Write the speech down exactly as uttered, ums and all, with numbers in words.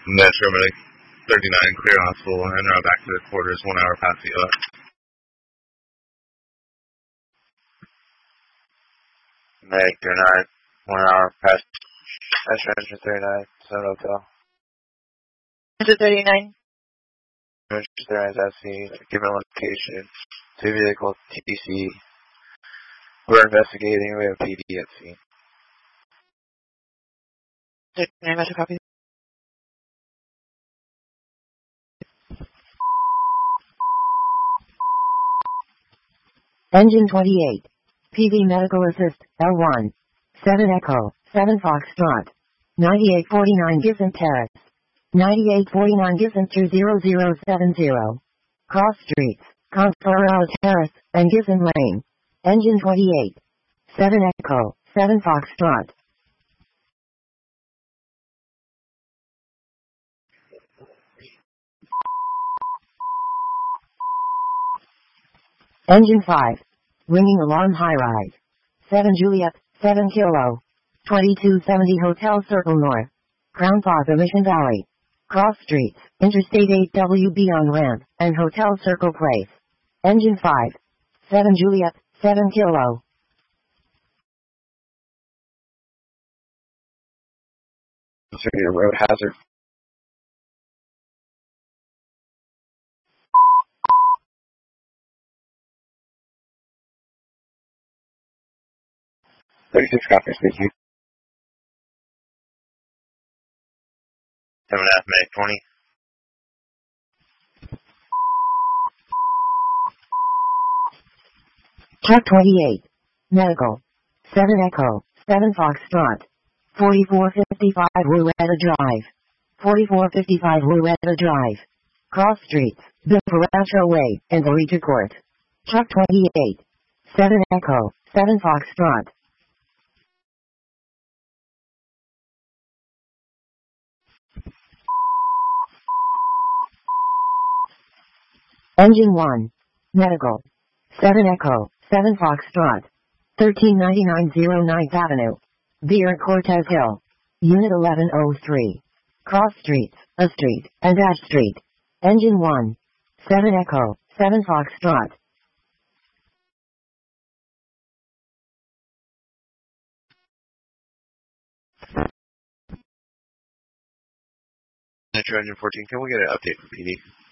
Metro Medic thirty-nine, clear hospital, and route back to the quarters, one hour past the O. Medic thirty-nine, one hour past Metro thirty-nine, Sun Hotel. Metro thirty-nine. Metro thirty-nine is at scene, given location, two vehicle T C. We're investigating, we have P D at scene. thirty-nine, Metro copy. Engine twenty-eight. P V Medical Assist, L one. seven Echo, seven Foxtrot. ninety-eight forty-nine Gibson Terrace. ninety-eight forty-nine Gibson two zero zero seven zero. Cross Streets, Conferral Terrace, and Gibson Lane. Engine twenty-eight. seven Echo, seven Foxtrot. Engine five. Ringing alarm high rise. seven Juliet, seven Kilo. twenty-two seventy Hotel Circle North. Crown Plaza Mission Valley. Cross Streets, Interstate eight W B on ramp, and Hotel Circle Place. Engine five. seven Juliet, seven Kilo. Severe road hazard. thirty-six copies, thank you. Seven and a half, Medic twenty. Truck twenty-eight. Medical. seven Echo, seven Foxtrot. forty-four fifty-five Louetta Drive. forty-four fifty-five Louetta Drive. Cross Streets, Bill Way, and Loretta Court. Truck twenty-eight. seven Echo, seven Foxtrot. Engine one. Medical. seven Echo, seven Foxtrot. thirteen ninety-nine oh ninth Avenue. Beer Cortez Hill. Unit eleven oh three. Cross Streets, A Street, and Ash Street. Engine one. seven Echo, seven Foxtrot. Metro Engine fourteen, can we get an update from P D?